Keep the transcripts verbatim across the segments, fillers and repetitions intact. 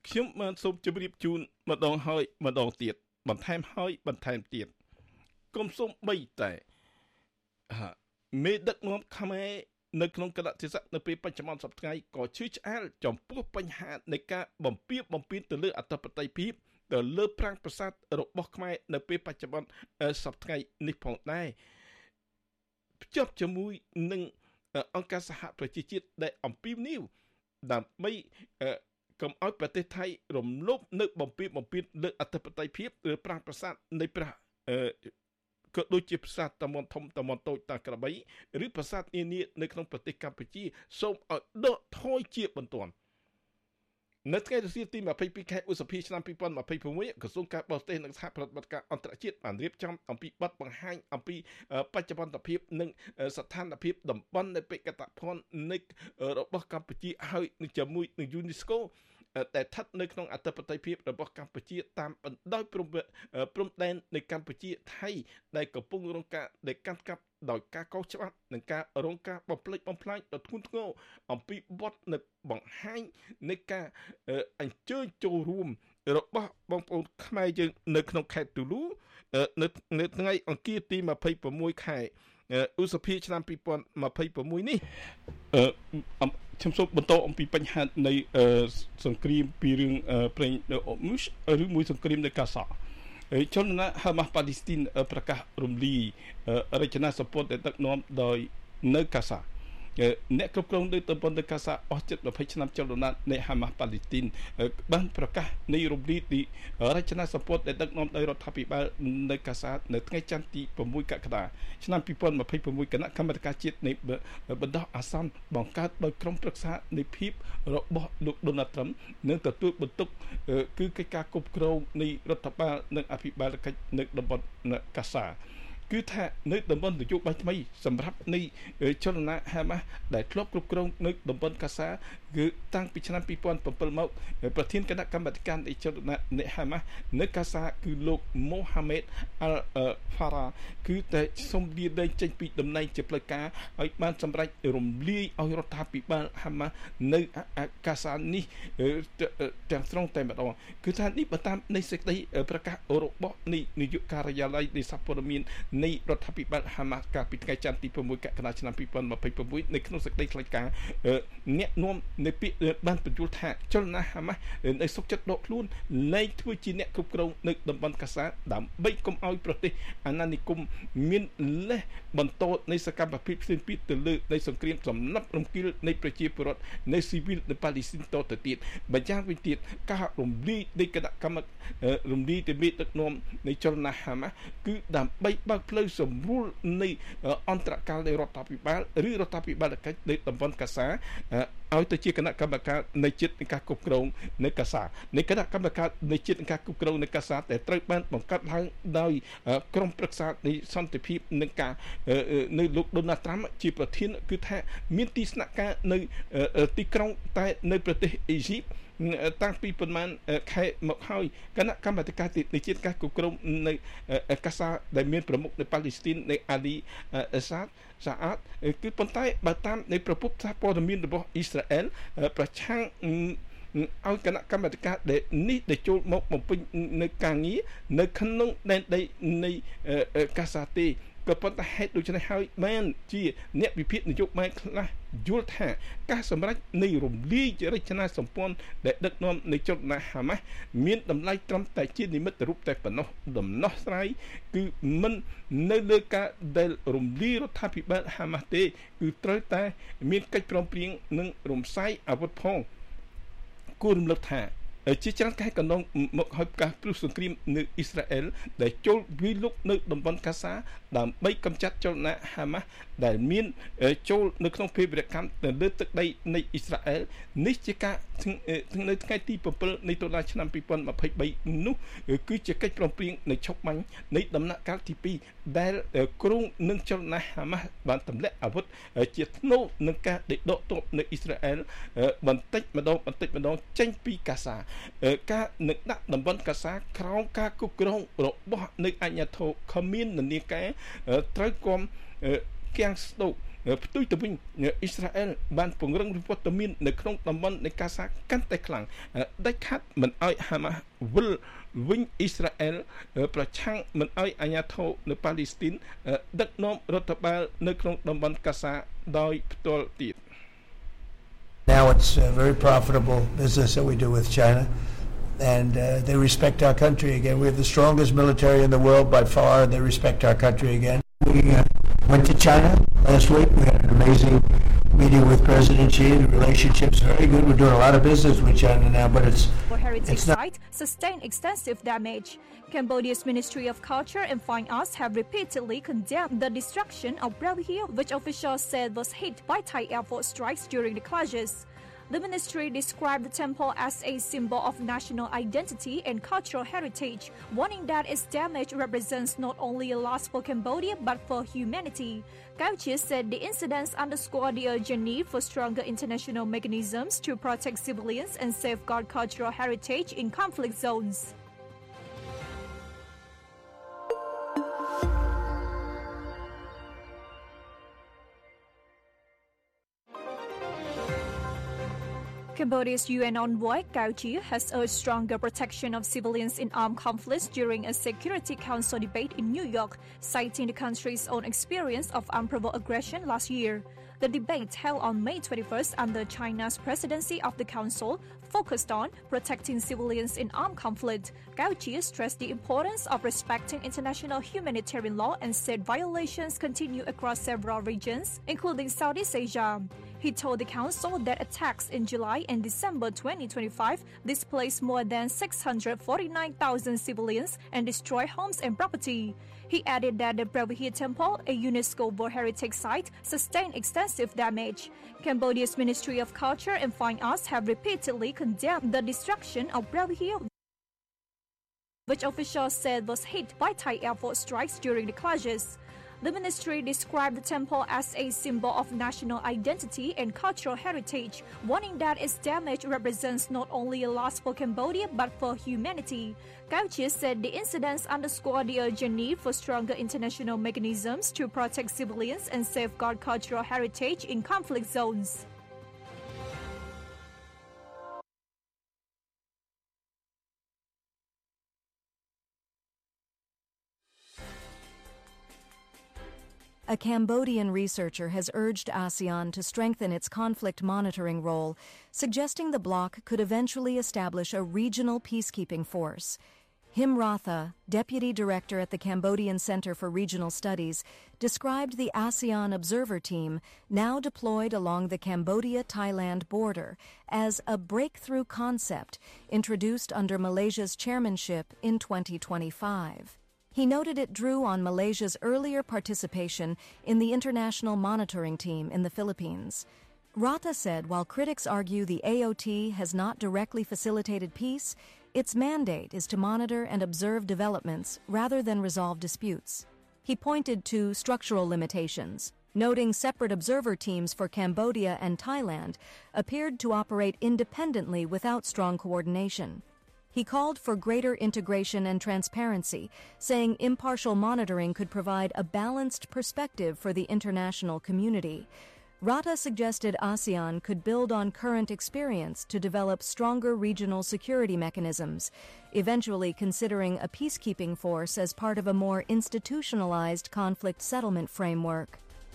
ខ្ញុំបានសូមជម្រាបជូនម្ដងហើយម្ដងទៀតបន្ថែមហើយបន្ថែមទៀតគុំសូមបីតែមេដឹកនាំខ្មែរនៅក្នុងគណៈទេសៈនៅពេលបច្ចុប្បន្នសប្តាហ៍ក៏ឈឺឆ្អាលចំពោះបញ្ហានៃការបំពៀបំពៀនទៅលើអធិបតេយ្យភាពទៅលើប្រាង្គប្រាសាទរបស់ខ្មែរនៅពេលបច្ចុប្បន្នសប្តាហ៍នេះផងដែរភ្ជាប់ជាមួយនឹងអង្គការសហប្រជាជាតិដែលអំពាវនាវដើម្បីកុំឲ្យប្រទេសថៃរំលោភនៅបំពៀបំពៀនលើអធិបតេយ្យភាពឬប្រាង្គប្រាសាទនៃព្រះក៏ដូចជាប្រាសាទតំបន់ធំតំបន់តូចតាក្របីឬប្រាសាទនានានៅក្នុងប្រទេសកម្ពុជាសូមឲ្យដកថយជាបន្ទាន់នៅថ្ងៃទីទីยี่สิบสองខែឧសភាឆ្នាំยี่สิบยี่สิบหกក្រសួងការបរទេសនិងសហប្រតិបត្តិការអន្តរជាតិបានរៀបចំអំពីបទបង្ហាញអំពីបច្ចុប្បន្នភាពនិងស្ថានភាពតំបន់នៃបេតិកភណ្ឌនៃរបស់កម្ពុជាហើយនឹងជាមួយនឹង UNESCO តែស្ថិតនៅក្នុងអធិបតេយ្យភាពរបស់កម្ពុជាតាមបណ្ដោយព្រំព្រំដែននៃកម្ពុជាថៃដែលកំពុងរងការដែលកាន់កាប់ដោយការកោសច្បាប់និងការរងការបំផ្លិចបំផ្លាញដ៏ធ្ងន់ធ្ងរអំពីបទនៃបង្ហាញនៃការអញ្ជើញចូលរួមរបស់បងប្អូនខ្មែរយើងនៅក្នុងខេត្តទូលូនៅនៅថ្ងៃអង្គារទីยี่สิบหกខែឧសភាឆ្នាំยี่สิบยี่สิบหกនេះខ្ញុំសូមបន្តអំពីបញ្ហានៃសង្គ្រាមពីរឿងប្រេងនៅអូមូសឬមួយសង្គ្រាមនៅកាសាជនណាហាម៉ាស់ប៉ាឡេស្ទីនប្រកាសរំលាយរចនាសម្ព័ន្ធដែលដឹកនាំដោយនៅកាសាអ្នកគ្រប់គ្រងនៅតំបន់នៅកាសាអស់ជិតยี่สิบឆ្នាំចលនានៃហាម៉ាស់ប៉ាឡេស្ទីនបានប្រកាសនៃរំលាយទីរចនាសម្ព័ន្ធដែលដឹកនាំដោយរដ្ឋាភិបាលនៅកាសានៅថ្ងៃច័ន្ទទីsáuកក្កដាឆ្នាំยี่สิบยี่สิบหกគណៈកម្មាធិការជាតិនៃបណ្ដោះអាសន្នបង្កើតដោយក្រុមប្រឹក្សានៃភាពរបស់លោកដូណាល់ត្រុំនឹងទទួលបន្ទុកគឺកិច្ចការគ្រប់គ្រងនៃរដ្ឋបាលនិងអភិបាលកិច្ចនៅតំបន់កាសាគឺថានៅតំបន់នយោបាយថ្មីសម្រាប់នៃចលនាហាម៉ាស់ដែលធ្លាប់គ្រប់គ្រងនៅតំបន់កាសាគឺតាំងពីឆ្នាំยี่สิบเจ็ดមកប្រធានគណៈកម្មាធិការនៃចលនានៃហាម៉ាស់នៅកាសាគឺលោកម៉ូហាម៉េតអាល់ហ្វារ៉ាគឺតែសូមលាលែងចេញពីតំណែងជាផ្លូវការឲ្យបានសម្រេចរំលាយឲ្យរដ្ឋាភិបាលហាម៉ាស់នៅកាសានេះទាំងស្រុងតែម្ដងគឺថានេះបើតាមនៃសេចក្តីប្រកាសរបស់នៃនាយកការិយាល័យនៃសារព័ត៌មាននៃរដ្ឋាភិបាលហាម៉ាស់កាលពីថ្ងៃច័ន្ទទីsáuកក្កដាឆ្នាំยี่สิบยี่สิบหกនៅក្នុងសេចក្តីថ្លែងការណ៍អ្នកនាំនៃពាក្យបានបញ្យល់ថាចលនាហាម៉ាស់នៅសុខចិត្តដកខ្លួនលែងធ្វើជាអ្នកគ្រប់គ្រងនៅតំបន់កាសាដើម្បីកុំឲ្យប្រទេសអាណានិគមមានលេសបន្តនៃសកម្មភាពផ្សេងទៀតទៅលើនៃសង្គ្រាមសំណប់រំកិលនៃប្រជាពលរដ្ឋនៃស៊ីវិលនៅប៉ាឡេស្ទីនតទៅទៀតបញ្ចាំងវិញទៀតការរំលាយនៃគណៈកម្មការរំលាយទៅមេដឹកនាំនៃចលនាហាម៉ាស់គឺដើម្បីបើកផ្លូវសម្រួលនៃអន្តរកាលនៃរដ្ឋាភិបាលឬរដ្ឋាភិបាលកិច្ចនៃតំបន់កាសាឲ្យទៅជាគណៈកម្មការនៃជាតិនៃការគ្រប់គ្រងនៅកាសានៃគណៈកម្មការនៃជាតិនៃការគ្រប់គ្រងនៅកាសាតែត្រូវបានបង្កើតឡើងដោយក្រុមប្រឹក្សានៃសន្តិភាពនិងការនៅលោកដូណាល់ត្រាំជាប្រធានគឺថាមានទីស្នាក់ការនៅទីក្រុងតែនៅប្រទេសអ៊ីជីបតាំងពីប្រមាណខែមកហើយគណៈកម្មាធិការនៃជាតិការគ្រប់គ្រងនៅកាសាដែលមានប្រមុខនៅប៉ាឡេស្ទីននៃអាលីសាតសាអាតគឺប៉ុន្តែបើតាមនៃប្រភពសារព័ត៌មានរបស់អ៊ីស្រាអែលប្រឆាំងឲ្យគណៈកម្មាធិការដែលនេះដែលចូលមកបំពេញនៅការងារនៅក្នុងដែនដីនៃកាសាទេក៏ប៉ុន្តែហេតុដូច្នេះហើយបានជាអ្នកវិភាគនយោបាយខ្លះយល់ថាការសម្រេចនៃរំលាយរចនាសម្ព័ន្ធដែលដឹកនាំនៃចលនាហាម៉ាស់មានតម្លៃត្រឹមតែជានិមិត្តរូបតែប៉ុណ្ណោះដំណោះស្រាយគឺមិននៅលើការដែលរំលាយរដ្ឋាភិបាលហាម៉ាស់ទេគឺត្រូវតែមានកិច្ចព្រមព្រៀងនិងរំសាយអាវុធផងគួររំលឹកថាជាច្រើនខែកន្លងមកហើយការព្រឹសសង្គ្រាមនៅអ៊ីស្រាអែលដែលចូលវាយលុកនៅតំបន់កាសាដើម្បីកម្ចាត់ចលនាហាម៉ាស់ដែលមានចូលនៅក្នុងភេរវកម្មនៅលើទឹកដីនៃអ៊ីស្រាអែលនេះជាការនៅថ្ងៃទីbảyនៃតុលាឆ្នាំยี่สิบยี่สิบสามនោះគឺជាកិច្ចព្រមព្រៀងនៃឈប់បាញ់នៃដំណាក់កាលទីពីរដែលគ្រងនឹងចលនាហាម៉ាស់បានទម្លាក់អាវុធជាធ្នូនឹងការដេកដកទ័ពនៅអ៊ីស្រាអែលបន្តិចម្ដងបន្តិចម្ដងចេញពីកាសាការនឹកដាក់តំបន់កាសាក្រោមការគ្រប់គ្រងរបស់នៅអាជ្ញាធរខមៀននានាការត្រូវគំគាំងស្តុកផ្ទុយទៅវិញអ៊ីស្រាអែលបានពង្រឹងវត្តមាននៅក្នុងតំបន់នៃកាសាកាន់តែខ្លាំងដាច់ខាត់មិនឲ្យហាម៉ាស់វិលវិញអ៊ីស្រាអែលប្រឆាំងមិនឲ្យអាញាធរនៅប៉ាឡេស្ទីនដឹកនាំរដ្ឋបាលនៅក្នុងតំបន់កាសាដោយផ្ទាល់ទៀត Now it's a very profitable business that we do with China and uh, they respect our country again. We have the strongest military in the world by far and they respect our country again. We uh, went to China last week. We had an amazing meeting with President Xi. The relationship's very good. We're doing a lot of business with China now, but it's heritage it's not site sustained extensive damage. Cambodia's Ministry of Culture and Fine Arts have repeatedly condemned the destruction of Bravi Hill, which officials said was hit by Thai Air Force strikes during the clashes. The ministry described the temple as a symbol of national identity and cultural heritage, warning that its damage represents not only a loss for Cambodia but for humanity. Cao Chie said the incidents underscore the urgent need for stronger international mechanisms to protect civilians and safeguard cultural heritage in conflict zones. Cambodia's U N envoy Cao Chie has urged stronger protection of civilians in armed conflicts during a Security Council debate in New York, citing the country's own experience of unprovoked aggression last year. The debate, held on May twenty-first under China's presidency of the Council, focused on protecting civilians in armed conflict. Cao Chie stressed the importance of respecting international humanitarian law and said violations continue across several regions, including Southeast Asia. He told the Council that attacks in July and December twenty twenty-five displaced more than six hundred forty-nine thousand civilians and destroyed homes and property. He added that the Bravi Hill Temple, a UNESCO World Heritage Site, sustained extensive damage. Cambodia's Ministry of Culture and Fine Arts have repeatedly condemned the destruction of Bravi Hill, which officials said was hit by Thai Air Force strikes during the clashes. The ministry described the temple as a symbol of national identity and cultural heritage, warning that its damage represents not only a loss for Cambodia but for humanity. Cao Chie said the incidents underscore the urgent need for stronger international mechanisms to protect civilians and safeguard cultural heritage in conflict zones. A Cambodian researcher has urged ASEAN to strengthen its conflict monitoring role, suggesting the bloc could eventually establish a regional peacekeeping force. Him Ratha, deputy director at the Cambodian Center for Regional Studies, described the ASEAN Observer Team, now deployed along the Cambodia-Thailand border, as a breakthrough concept introduced under Malaysia's chairmanship in twenty twenty-five. He noted it drew on Malaysia's earlier participation in the International Monitoring Team in the Philippines. Ratha said while critics argue the A O T has not directly facilitated peace, its mandate is to monitor and observe developments rather than resolve disputes. He pointed to structural limitations, noting separate observer teams for Cambodia and Thailand appeared to operate independently without strong coordination. He called for greater integration and transparency, saying impartial monitoring could provide a balanced perspective for the international community. Ratha suggested ASEAN could build on current experience to develop stronger regional security mechanisms, eventually considering a peacekeeping force as part of a more institutionalized conflict settlement framework.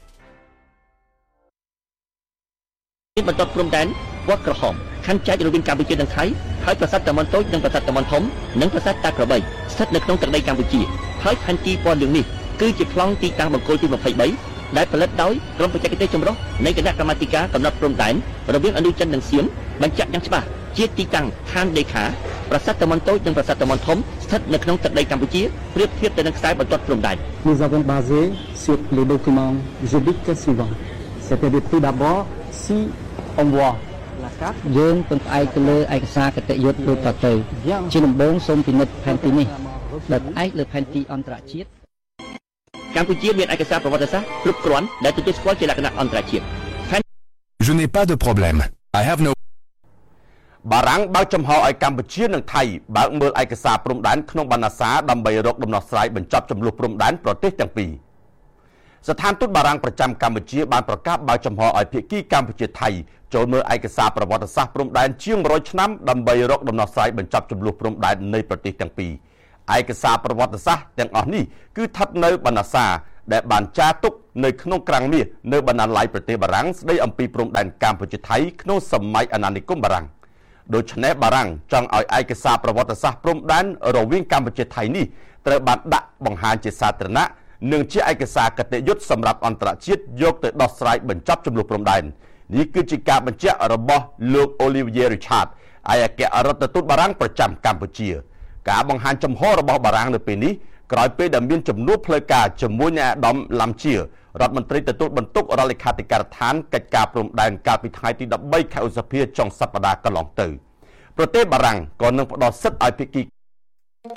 បន្ទាប់ព្រំដែនវត្តក្រហមខណ្ឌចែករវាងកម្ពុជានិងថៃហើយប្រាសាទតាម៉ុនតូចនិងប្រាសាទតាម៉ុនធំនិងប្រាសាទតាក្របីស្ថិតនៅក្នុងទឹកដីកម្ពុជាហើយផែនទីពណ៌លឿងនេះគឺជាប្លង់ទីតាំងបង្គោលទីยี่สิบสามដែលផលិតដោយក្រុមបច្ចេកទេសចម្រុះនៃគណៈកម្មាធិការកំណត់ព្រំដែនរវាងអនុចិននិងសៀមបញ្ជាក់យ៉ាងច្បាស់ជាទីតាំងឋានដីខាប្រាសាទតាម៉ុនតូចនិងប្រាសាទតាម៉ុនធំស្ថិតនៅក្នុងទឹកដីកម្ពុជាប្រៀបធៀបទៅនឹងខ្សែបន្ទាត់ព្រំដែន Nous avons basé sur les documents juridiques suivants. C'était tout d'abord si on voit la carte យើងពឹងផ្អែកទៅលើឯកសារគតិយុត្តដូចតទៅជាដំបូងសូមពិនិត្យផែនទីនេះដោយផ្អែកលើផែនទីអន្តរជាតិកម្ពុជាមានឯកសារប្រវត្តិសាស្ត្រគ្រប់គ្រាន់ដែលទទួលស្គាល់ជាលក្ខណៈអន្តរជាតិ Je n'ai pas de problème. I have no បារាំងបើកចំហឲ្យកម្ពុជានិងថៃបើកមើលឯកសារព្រំដែនក្នុងបណ្ណាសាដើម្បីរកដំណោះស្រាយបញ្ចប់ចំនួនព្រំដែនប្រទេសទាំងពីរស្ថានទូតបារាំងប្រចាំកម្ពុជាបានប្រកាសបើកចំហឲ្យភាគីកម្ពុជាថៃចូលមើលឯកសារប្រវត្តិសាស្ត្រព្រំដែនជាងមួយរយឆ្នាំដើម្បីរកដំណោះស្រាយបញ្ចប់ជម្លោះព្រំដែននៃប្រទេសទាំងពីរឯកសារប្រវត្តិសាស្ត្រទាំងអស់នេះគឺស្ថិតនៅបណ្ណាសាដែលបានចារទុកនៅក្នុងក្រាំងមាសនៅបណ្ណាល័យប្រទេសបារាំងស្ដីអំពីព្រំដែនកម្ពុជាថៃក្នុងសម័យអាណានិគមបារាំងដូច្នេះបារាំងចង់ឲ្យឯកសារប្រវត្តិសាស្ត្រព្រំដែនរវាងកម្ពុជាថៃនេះត្រូវបានដាក់បង្ហាញជាសាធារណៈនិងជាឯកសារគតិយុត្តសម្រាប់អន្តរជាតិយកទៅដោះស្រាយបញ្ចប់ជម្លោះព្រំដែននេះគឺជាការបញ្ជាក់របស់លោក Olivier Richard ឯកអគ្គរដ្ឋទូតបារាំងប្រចាំកម្ពុជាការបង្ហាញចំហរបស់បារាំងនៅពេលនេះក្រោយពេលដែលមានចំនួនផ្លូវការជាមួយអ្នកអាដាមឡាំជារដ្ឋមន្ត្រីទទួលបន្ទុករដ្ឋលេខាធិការដ្ឋានកិច្ចការព្រំដែនកាលពីថ្ងៃទីដប់បីខែឧសភាចុងសប្តាហ៍កន្លងទៅប្រទេសបារាំងក៏នឹងផ្ដល់សិទ្ធិឲ្យភាគី